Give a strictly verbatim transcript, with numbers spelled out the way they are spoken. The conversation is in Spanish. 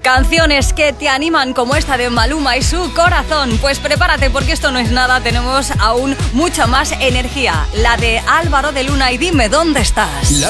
Canciones que te animan como esta de Maluma y Su Corazón. Pues prepárate porque esto no es nada, tenemos aún mucha más energía. La de Álvaro de Luna y Dime dónde estás.